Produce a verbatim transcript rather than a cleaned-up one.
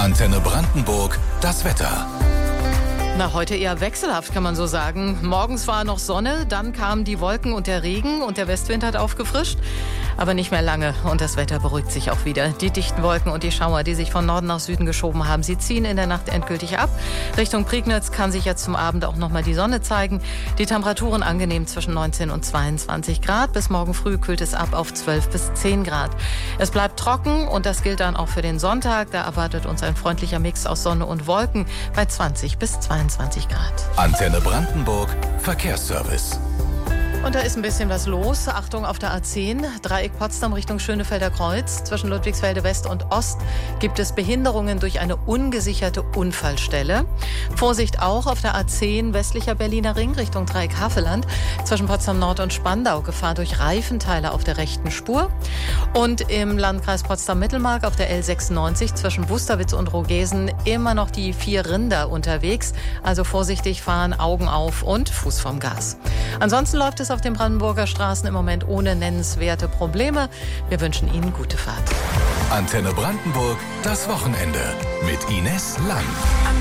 Antenne Brandenburg, das Wetter. Na, heute eher wechselhaft, kann man so sagen. Morgens war noch Sonne, dann kamen die Wolken und der Regen und der Westwind hat aufgefrischt. Aber nicht mehr lange und das Wetter beruhigt sich auch wieder. Die dichten Wolken und die Schauer, die sich von Norden nach Süden geschoben haben, sie ziehen in der Nacht endgültig ab. Richtung Prignitz kann sich jetzt zum Abend auch noch mal die Sonne zeigen. Die Temperaturen angenehm zwischen neunzehn und zweiundzwanzig Grad. Bis morgen früh kühlt es ab auf zwölf bis zehn Grad. Es bleibt trocken und das gilt dann auch für den Sonntag. Da erwartet uns ein freundlicher Mix aus Sonne und Wolken bei zwanzig bis zweiundzwanzig Grad. Antenne Brandenburg, Verkehrsservice. Und da ist ein bisschen was los. Achtung auf der A zehn, Dreieck Potsdam Richtung Schönefelder Kreuz. Zwischen Ludwigsfelde West und Ost gibt es Behinderungen durch eine ungesicherte Unfallstelle. Vorsicht auch auf der A zehn, westlicher Berliner Ring Richtung Dreieck Havelland. Zwischen Potsdam Nord und Spandau Gefahr durch Reifenteile auf der rechten Spur. Und im Landkreis Potsdam-Mittelmark auf der L sechsundneunzig zwischen Wusterwitz und Rogesen immer noch die vier Rinder unterwegs. Also vorsichtig fahren, Augen auf und Fuß vom Gas. Ansonsten läuft es auf den Brandenburger Straßen im Moment ohne nennenswerte Probleme. Wir wünschen Ihnen gute Fahrt. Antenne Brandenburg, das Wochenende mit Ines Lang.